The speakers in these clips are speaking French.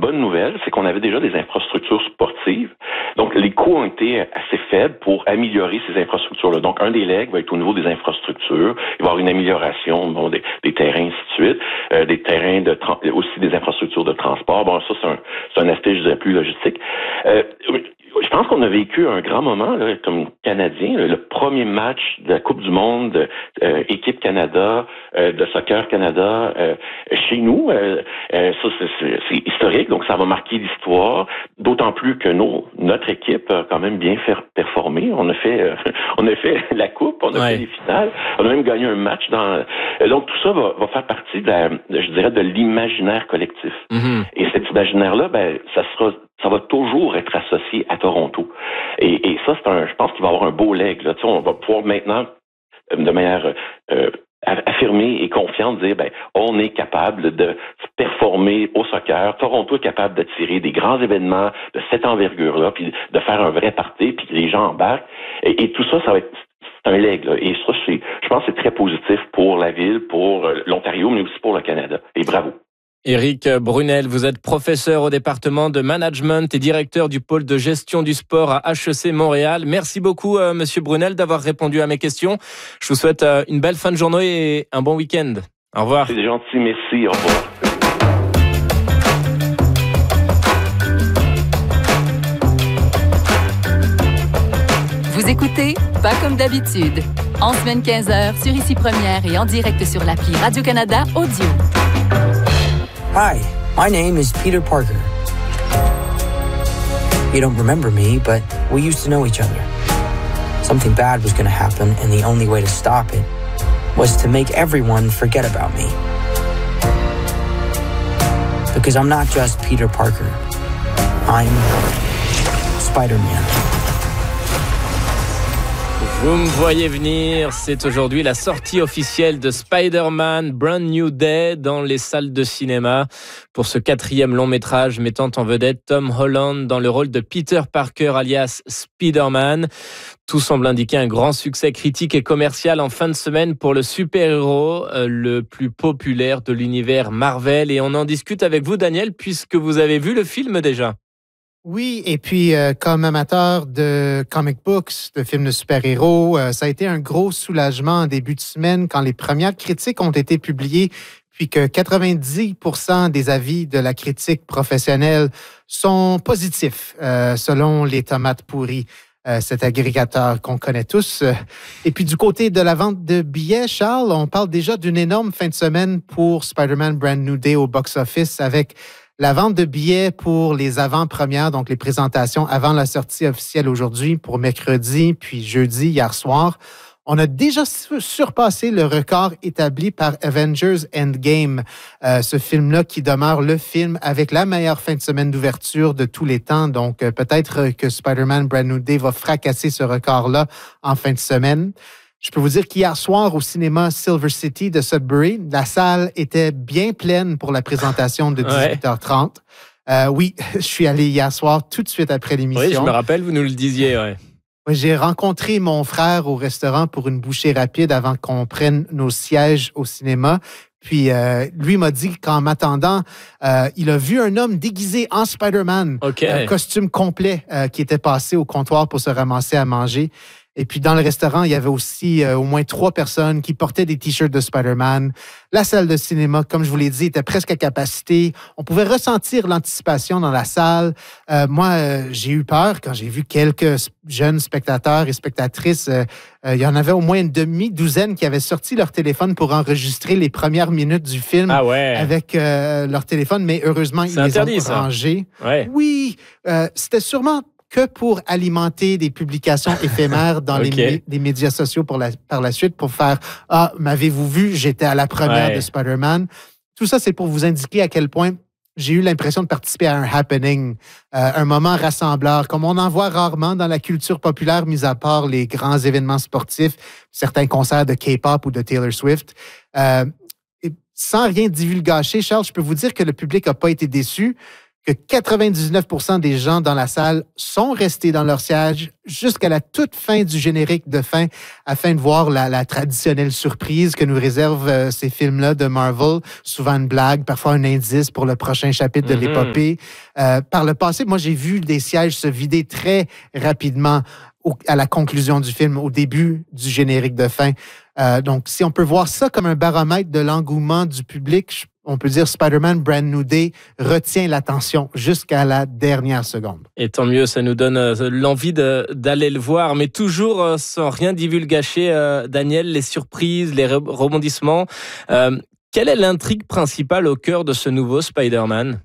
bonne nouvelle, c'est qu'on avait déjà des infrastructures sportives. Donc, les coûts ont été assez faibles pour améliorer ces infrastructures-là. Donc, un des legs va être au niveau des infrastructures. Il va y avoir une amélioration des terrains, ainsi de suite, des terrains aussi des infrastructures de transport. Bon, ça, c'est un aspect, je dirais, plus logistique. Je pense qu'on a vécu un grand moment là, comme Canadien, le premier match de la Coupe du Monde, équipe Canada, de soccer Canada, chez nous. Ça, c'est historique, donc ça va marquer l'histoire. D'autant plus que notre équipe a quand même bien performé. On a fait la Coupe, on a fait les finales, on a même gagné un match donc tout ça va faire partie de l'imaginaire collectif. Mm-hmm. Et cet imaginaire-là, ça va toujours être associé à Toronto. Et ça, je pense qu'il va y avoir un beau leg. Là. Tu sais, on va pouvoir maintenant, de manière affirmée et confiante, dire, on est capable de performer au soccer. Toronto est capable d'attirer des grands événements de cette envergure-là, puis de faire un vrai party, puis que les gens embarquent. Et tout ça, ça va être un leg. Là. Et ça, je pense que c'est très positif pour la ville, pour l'Ontario, mais aussi pour le Canada. Et bravo. Éric Brunel, vous êtes professeur au département de management et directeur du pôle de gestion du sport à HEC Montréal. Merci beaucoup, Monsieur Brunel, d'avoir répondu à mes questions. Je vous souhaite une belle fin de journée et un bon week-end. Au revoir. C'est gentil, merci. Au revoir. Vous écoutez Pas comme d'habitude. En semaine 15h sur Ici Première et en direct sur l'appli Radio-Canada Audio. Hi, my name is Peter Parker. You don't remember me, but we used to know each other. Something bad was going to happen, and the only way to stop it was to make everyone forget about me. Because I'm not just Peter Parker. I'm Spider-Man. Vous me voyez venir, c'est aujourd'hui la sortie officielle de Spider-Man Brand New Day dans les salles de cinéma pour ce 4e long métrage mettant en vedette Tom Holland dans le rôle de Peter Parker alias Spider-Man. Tout semble indiquer un grand succès critique et commercial en fin de semaine pour le super-héros le plus populaire de l'univers Marvel. Et on en discute avec vous, Daniel, puisque vous avez vu le film déjà. Oui, et puis comme amateur de comic books, de films de super-héros, ça a été un gros soulagement en début de semaine quand les premières critiques ont été publiées, puis que 90% des avis de la critique professionnelle sont positifs, selon les tomates pourries, cet agrégateur qu'on connaît tous. Et puis du côté de la vente de billets, Charles, on parle déjà d'une énorme fin de semaine pour Spider-Man Brand New Day au box-office avec la vente de billets pour les avant-premières, donc les présentations avant la sortie officielle aujourd'hui pour mercredi, puis jeudi, hier soir. On a déjà surpassé le record établi par Avengers Endgame, ce film-là qui demeure le film avec la meilleure fin de semaine d'ouverture de tous les temps. Donc, peut-être que Spider-Man Brand New Day va fracasser ce record-là en fin de semaine. Je peux vous dire qu'hier soir, au cinéma Silver City de Sudbury, la salle était bien pleine pour la présentation de 18h30. Oui, je suis allé hier soir tout de suite après l'émission. Oui, je me rappelle, vous nous le disiez, ouais. J'ai rencontré mon frère au restaurant pour une bouchée rapide avant qu'on prenne nos sièges au cinéma. Puis lui m'a dit qu'en m'attendant, il a vu un homme déguisé en Spider-Man, un costume complet qui était passé au comptoir pour se ramasser à manger. Et puis, dans le restaurant, il y avait aussi au moins 3 personnes qui portaient des T-shirts de Spider-Man. La salle de cinéma, comme je vous l'ai dit, était presque à capacité. On pouvait ressentir l'anticipation dans la salle. Moi, j'ai eu peur quand j'ai vu quelques jeunes spectateurs et spectatrices. Il y en avait au moins une demi-douzaine qui avaient sorti leur téléphone pour enregistrer les premières minutes du film avec leur téléphone. Mais heureusement, ils les ont rangés. Ouais. Oui, c'était sûrement que pour alimenter des publications éphémères dans les médias sociaux par la suite pour faire « Ah, m'avez-vous vu? J'étais à la première de Spider-Man. » Tout ça, c'est pour vous indiquer à quel point j'ai eu l'impression de participer à un happening, un moment rassembleur, comme on en voit rarement dans la culture populaire, mis à part les grands événements sportifs, certains concerts de K-pop ou de Taylor Swift. Et sans rien divulgacher, Charles, je peux vous dire que le public n'a pas été déçu, que 99% des gens dans la salle sont restés dans leur siège jusqu'à la toute fin du générique de fin afin de voir la traditionnelle surprise que nous réservent ces films-là de Marvel. Souvent une blague, parfois un indice pour le prochain chapitre de l'épopée. Par le passé, moi, j'ai vu des sièges se vider très rapidement à la conclusion du film, au début du générique de fin. Donc, si on peut voir ça comme un baromètre de l'engouement du public, on peut dire Spider-Man Brand New Day retient l'attention jusqu'à la dernière seconde. Et tant mieux, ça nous donne l'envie d'aller le voir, mais toujours sans rien divulgacher, Daniel, les surprises, les rebondissements. Quelle est l'intrigue principale au cœur de ce nouveau Spider-Man?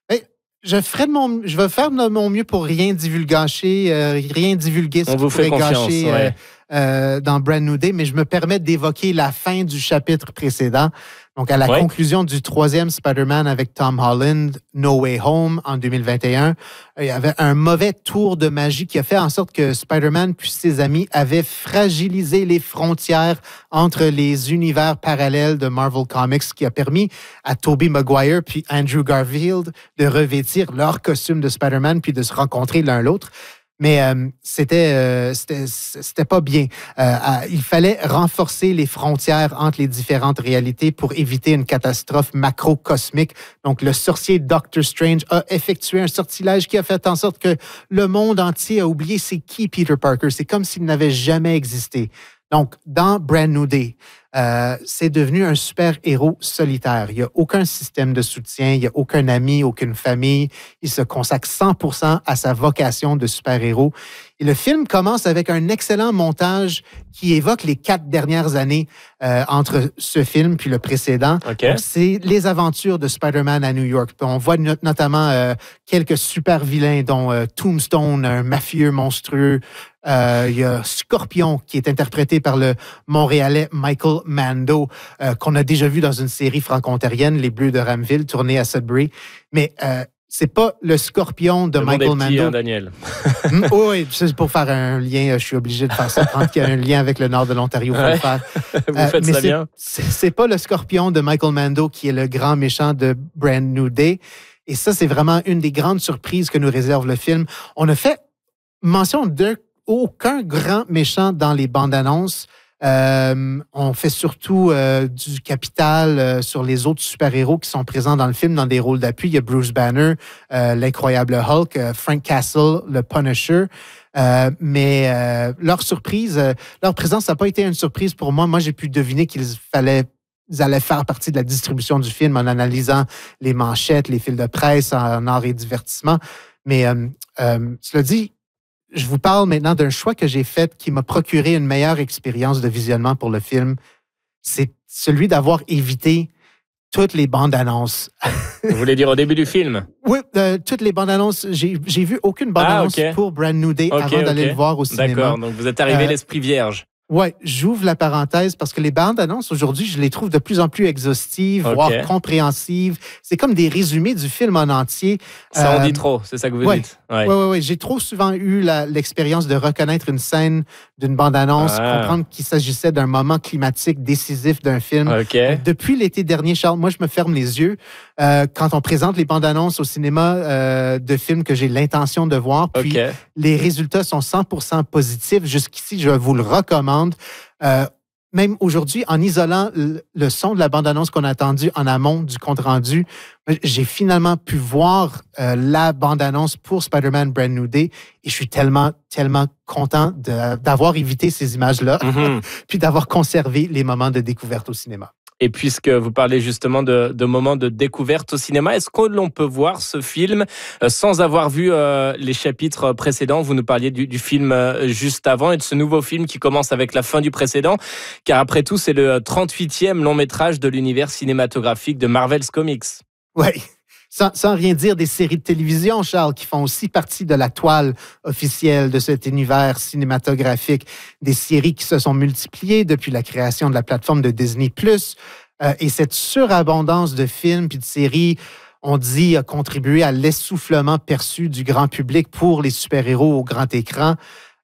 Je vais faire de mon mieux pour rien divulgacher, rien divulguer ce qui pourrait gâcher dans Brand New Day, mais je me permets d'évoquer la fin du chapitre précédent. Donc, à la conclusion du 3e Spider-Man avec Tom Holland, No Way Home, en 2021, il y avait un mauvais tour de magie qui a fait en sorte que Spider-Man puis ses amis avaient fragilisé les frontières entre les univers parallèles de Marvel Comics, qui a permis à Tobey Maguire puis Andrew Garfield de revêtir leur costume de Spider-Man puis de se rencontrer l'un l'autre. Mais c'était pas bien. Il fallait renforcer les frontières entre les différentes réalités pour éviter une catastrophe macrocosmique. Donc, le sorcier Doctor Strange a effectué un sortilège qui a fait en sorte que le monde entier a oublié c'est qui Peter Parker. C'est comme s'il n'avait jamais existé. Donc, dans Brand New Day, c'est devenu un super-héros solitaire. Il n'y a aucun système de soutien, il n'y a aucun ami, aucune famille. Il se consacre 100% à sa vocation de super-héros. Et le film commence avec un excellent montage qui évoque les 4 dernières années entre ce film puis le précédent. Okay. C'est les aventures de Spider-Man à New York. On voit notamment quelques super vilains, dont Tombstone, un mafieux monstrueux. Il y a Scorpion, qui est interprété par le Montréalais Michael Mando, qu'on a déjà vu dans une série franco-ontarienne, Les Bleus de Ramville, tournée à Sudbury. Mais c'est pas le Scorpion de Michael Mando. Petit, hein, Daniel. Oui, c'est pour faire un lien. Je suis obligé de faire ça. Quand il y a un lien avec le nord de l'Ontario, il faut le faire. Vous faites ça bien. C'est pas le Scorpion de Michael Mando qui est le grand méchant de Brand New Day. Et ça, c'est vraiment une des grandes surprises que nous réserve le film. On a fait mention d'aucun grand méchant dans les bandes annonces. On fait surtout du capital sur les autres super-héros qui sont présents dans le film dans des rôles d'appui. Il y a Bruce Banner, l'incroyable Hulk, Frank Castle, le Punisher. Mais leur présence n'a pas été une surprise pour moi. Moi, j'ai pu deviner qu'ils allaient faire partie de la distribution du film en analysant les manchettes, les fils de presse en art et divertissement. Mais cela dit, je vous parle maintenant d'un choix que j'ai fait qui m'a procuré une meilleure expérience de visionnement pour le film. C'est celui d'avoir évité toutes les bandes annonces. Vous voulez dire au début du film? Oui, toutes les bandes annonces. J'ai vu aucune bande annonce pour Brand New Day avant d'aller le voir au cinéma. D'accord, donc vous êtes arrivé l'esprit vierge. Oui, j'ouvre la parenthèse parce que les bandes annonces aujourd'hui, je les trouve de plus en plus exhaustives, voire compréhensives. C'est comme des résumés du film en entier. Ça en dit trop, c'est ça que vous dites. Oui. J'ai trop souvent eu l'expérience de reconnaître une scène d'une bande annonce, comprendre qu'il s'agissait d'un moment climatique décisif d'un film. Depuis l'été dernier, Charles, moi, je me ferme les yeux quand on présente les bandes annonces au cinéma de films que j'ai l'intention de voir. Puis les résultats sont 100% positifs. Jusqu'ici, je vous le recommande. Même aujourd'hui, en isolant le son de la bande-annonce qu'on a entendu en amont du compte-rendu, j'ai finalement pu voir la bande-annonce pour Spider-Man Brand New Day et je suis tellement, tellement content d'avoir évité ces images-là puis d'avoir conservé les moments de découverte au cinéma. Et puisque vous parlez justement de moments de découverte au cinéma, est-ce que l'on peut voir ce film sans avoir vu les chapitres précédents? Vous nous parliez du film juste avant et de ce nouveau film qui commence avec la fin du précédent, car après tout, c'est le 38e long métrage de l'univers cinématographique de Marvel's Comics. Oui. Sans rien dire des séries de télévision, Charles, qui font aussi partie de la toile officielle de cet univers cinématographique. Des séries qui se sont multipliées depuis la création de la plateforme de Disney+. Et cette surabondance de films et de séries, on dit, a contribué à l'essoufflement perçu du grand public pour les super-héros au grand écran.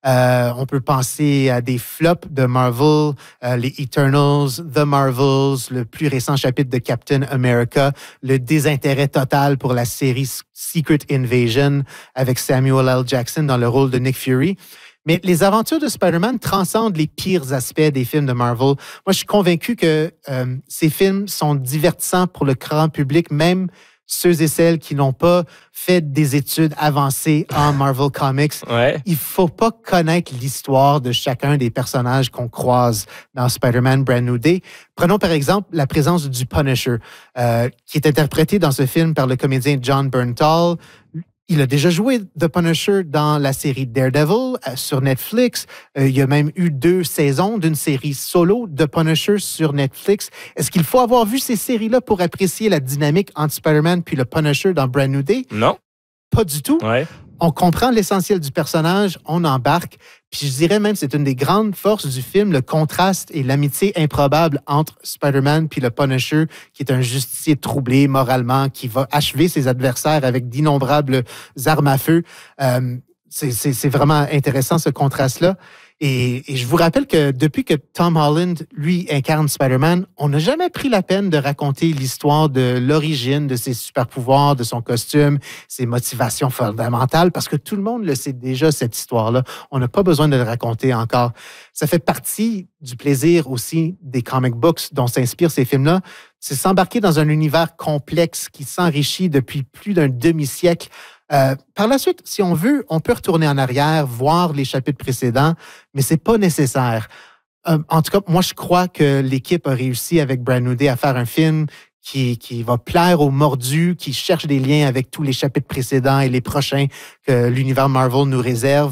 On peut penser à des flops de Marvel, les Eternals, The Marvels, le plus récent chapitre de Captain America, le désintérêt total pour la série Secret Invasion avec Samuel L. Jackson dans le rôle de Nick Fury. Mais les aventures de Spider-Man transcendent les pires aspects des films de Marvel. Moi, je suis convaincu que ces films sont divertissants pour le grand public, même ceux et celles qui n'ont pas fait des études avancées en Marvel Comics. Ouais. Il ne faut pas connaître l'histoire de chacun des personnages qu'on croise dans Spider-Man Brand New Day. Prenons par exemple la présence du Punisher, qui est interprété dans ce film par le comédien John Bernthal. Il a déjà joué The Punisher dans la série Daredevil sur Netflix. Il y a même eu 2 saisons d'une série solo de Punisher sur Netflix. Est-ce qu'il faut avoir vu ces séries-là pour apprécier la dynamique entre Spider-Man puis le Punisher dans Brand New Day? Non. Pas du tout. Ouais. On comprend l'essentiel du personnage, on embarque. Puis je dirais même que c'est une des grandes forces du film, le contraste et l'amitié improbable entre Spider-Man puis le Punisher, qui est un justicier troublé moralement, qui va achever ses adversaires avec d'innombrables armes à feu. C'est vraiment intéressant, ce contraste-là. Et je vous rappelle que depuis que Tom Holland, lui, incarne Spider-Man, on n'a jamais pris la peine de raconter l'histoire de l'origine de ses super-pouvoirs, de son costume, ses motivations fondamentales, parce que tout le monde le sait déjà, cette histoire-là. On n'a pas besoin de le raconter encore. Ça fait partie du plaisir aussi des comic books dont s'inspirent ces films-là. C'est s'embarquer dans un univers complexe qui s'enrichit depuis plus d'un demi-siècle. Par la suite, si on veut, on peut retourner en arrière, voir les chapitres précédents, mais c'est pas nécessaire. En tout cas, moi, je crois que l'équipe a réussi avec Brand New Day à faire un film qui va plaire aux mordus, qui cherche des liens avec tous les chapitres précédents et les prochains que l'univers Marvel nous réserve,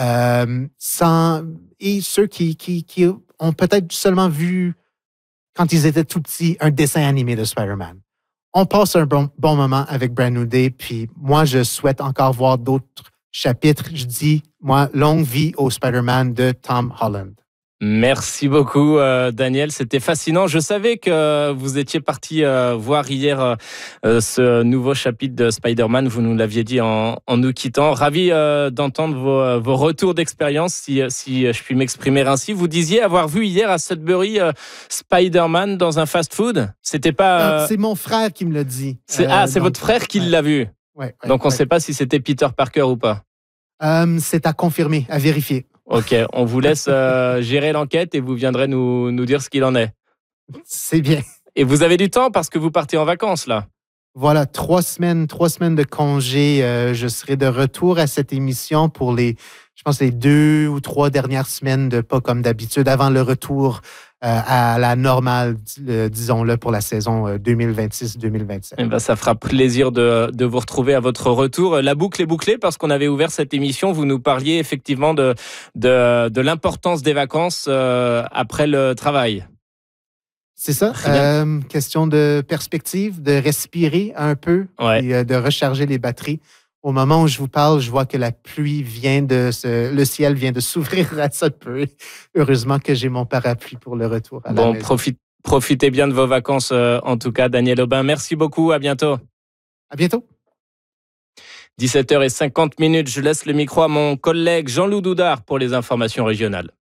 et ceux qui ont peut-être seulement vu, quand ils étaient tout petits, un dessin animé de Spider-Man. On passe un bon moment avec Brand New Day, puis moi, je souhaite encore voir d'autres chapitres. Je dis, moi, longue vie au Spider-Man de Tom Holland. Merci beaucoup, Daniel. C'était fascinant. Je savais que vous étiez parti voir hier ce nouveau chapitre de Spider-Man. Vous nous l'aviez dit en nous quittant. Ravi d'entendre vos retours d'expérience, si je puis m'exprimer ainsi. Vous disiez avoir vu hier à Sudbury Spider-Man dans un fast-food. C'était pas... C'est mon frère qui me l'a dit. C'est votre frère qui l'a vu. Ouais, donc on ne sait pas si c'était Peter Parker ou pas. C'est à confirmer, à vérifier. Ok, on vous laisse gérer l'enquête et vous viendrez nous dire ce qu'il en est. C'est bien. Et vous avez du temps parce que vous partez en vacances, là. Voilà, 3 semaines de congé. Je serai de retour à cette émission pour les 2 ou 3 dernières semaines de Pas comme d'habitude, avant le retour à la normale, disons-le, pour la saison 2026-2027. Eh ben, ça fera plaisir de vous retrouver à votre retour. La boucle est bouclée parce qu'on avait ouvert cette émission. Vous nous parliez effectivement de l'importance des vacances après le travail. C'est ça. Question de perspective, de respirer un peu et de recharger les batteries. Au moment où je vous parle, je vois que la pluie le ciel vient de s'ouvrir à ça peu. Heureusement que j'ai mon parapluie pour le retour à la maison. Profitez bien de vos vacances, en tout cas, Daniel Aubin. Merci beaucoup. À bientôt. À bientôt. 17h50. Je laisse le micro à mon collègue Jean-Loup Doudard pour les informations régionales.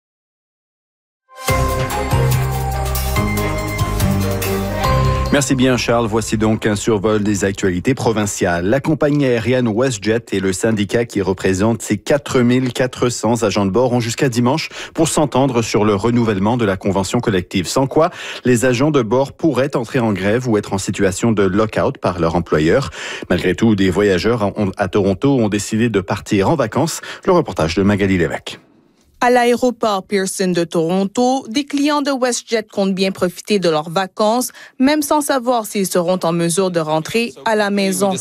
Merci bien Charles, voici donc un survol des actualités provinciales. La compagnie aérienne WestJet et le syndicat qui représente ses 4400 agents de bord ont jusqu'à dimanche pour s'entendre sur le renouvellement de la convention collective. Sans quoi, les agents de bord pourraient entrer en grève ou être en situation de lock-out par leur employeur. Malgré tout, des voyageurs à Toronto ont décidé de partir en vacances. Le reportage de Magali Lévesque. À l'aéroport Pearson de Toronto, des clients de WestJet comptent bien profiter de leurs vacances, même sans savoir s'ils seront en mesure de rentrer à la maison.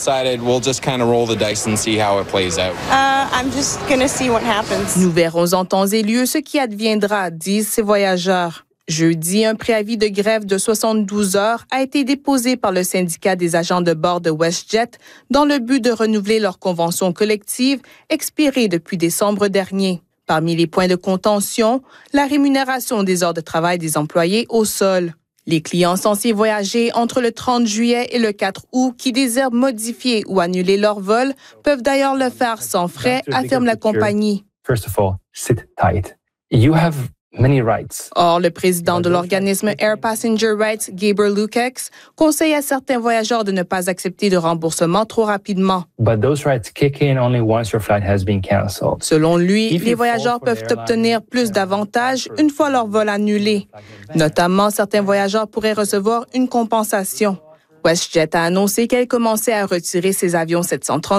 Nous verrons en temps et lieu ce qui adviendra, disent ces voyageurs. Jeudi, un préavis de grève de 72 heures a été déposé par le syndicat des agents de bord de WestJet dans le but de renouveler leur convention collective expirée depuis décembre dernier. Parmi les points de contention, la rémunération des heures de travail des employés au sol. Les clients censés voyager entre le 30 juillet et le 4 août qui désirent modifier ou annuler leur vol peuvent d'ailleurs le faire sans frais, affirme la compagnie. First of all, sit tight. You have many rights. Or, le président de l'organisme Air Passenger Rights, Gabriel Lukex, conseille à certains voyageurs de ne pas accepter de remboursement trop rapidement. But those rights kick in only once your flight has been canceled. Selon lui, les voyageurs peuvent obtenir plus d'avantages une fois leur vol annulé. Notamment, certains voyageurs pourraient recevoir une compensation. WestJet a annoncé qu'elle commençait à retirer ses avions 730